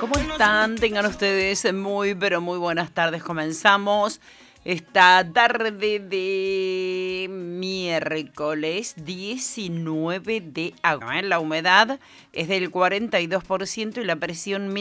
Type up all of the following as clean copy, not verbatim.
¿Cómo están? Tengan ustedes muy, pero muy buenas tardes. Comenzamos esta tarde de miércoles 19 de agosto. La humedad es del 42% y la presión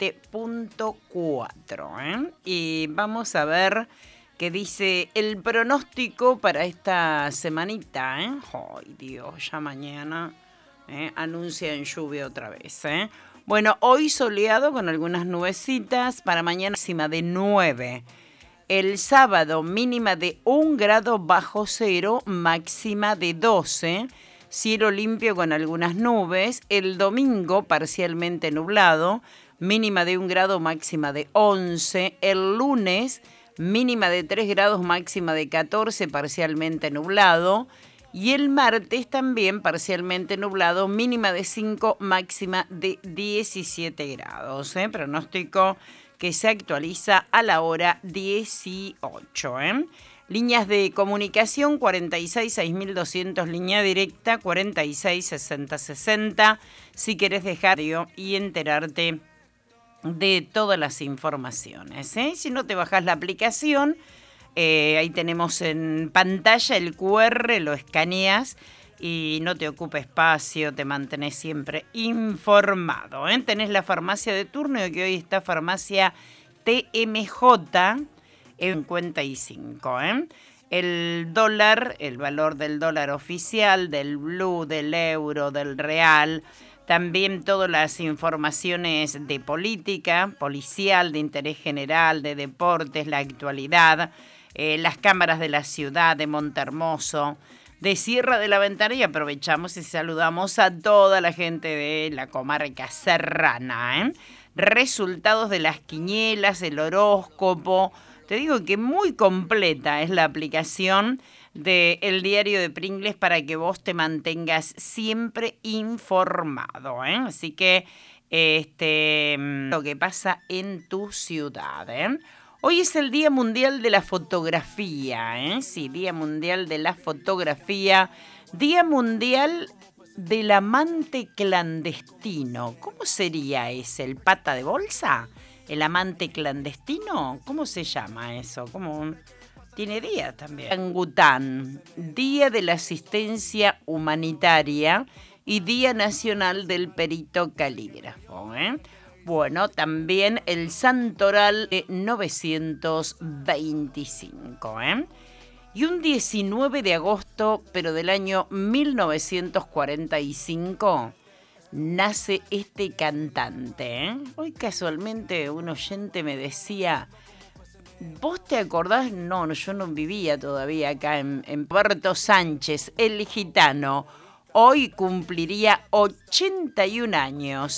1020.4. Y vamos a ver qué dice el pronóstico para esta semanita. ¡Ay, Dios! Ya mañana anuncian lluvia otra vez. Bueno, hoy soleado con algunas nubecitas, para mañana máxima de 9. El sábado mínima de 1 grado bajo cero, máxima de 12. Cielo limpio con algunas nubes. El domingo parcialmente nublado, mínima de 1 grado, máxima de 11. El lunes mínima de 3 grados, máxima de 14, parcialmente nublado. Y el martes también parcialmente nublado, mínima de 5, máxima de 17 grados. Pronóstico que se actualiza a la hora 18. Líneas de comunicación 46-6200, línea directa 46-60-60. Si querés dejar y enterarte de todas las informaciones. Si no te bajás la aplicación, ahí tenemos en pantalla el QR, lo escaneas y no te ocupa espacio, te mantenés siempre informado. Tenés la farmacia de turno, que hoy está farmacia TMJ en 55. El dólar, el valor del dólar oficial, del blue, del euro, del real. También todas las informaciones de política, policial, de interés general, de deportes, la actualidad. Las cámaras de la ciudad de Montehermoso, de Sierra de la Ventana, y aprovechamos y saludamos a toda la gente de la comarca serrana. Resultados de las quinielas, el horóscopo. Te digo que muy completa es la aplicación del diario de Pringles para que vos te mantengas siempre informado. Así que lo que pasa en tu ciudad. Hoy es el Día Mundial de la Fotografía, Sí, Día Mundial de la Fotografía. Día Mundial del Amante Clandestino. ¿Cómo sería ese? ¿El pata de bolsa? ¿El amante clandestino? ¿Cómo se llama eso? Tiene día también. Orangután, Día de la Asistencia Humanitaria y Día Nacional del Perito Calígrafo, Bueno, también el Santoral de 925, Y un 19 de agosto, pero del año 1945, nace este cantante, Hoy casualmente un oyente me decía, ¿vos te acordás? No, yo no vivía todavía acá en Puerto Sánchez, el gitano. Hoy cumpliría 81 años.